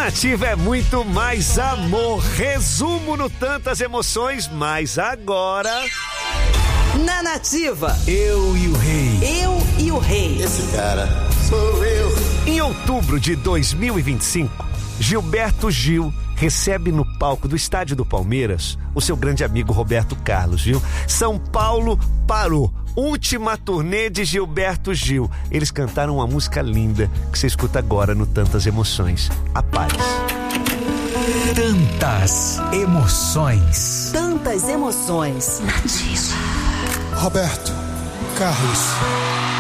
Nativa é muito mais amor. Resumo no Tantas Emoções, mas agora... Na Nativa, Eu e o Rei. Eu e o Rei. Esse cara sou eu. Em outubro de 2025, Gilberto Gil recebe no palco do estádio do Palmeiras o seu grande amigo Roberto Carlos, viu? São Paulo parou. Última turnê de Gilberto Gil. Eles cantaram uma música linda que você escuta agora no Tantas Emoções. A Paz. Tantas emoções. Tantas emoções. Roberto Carlos.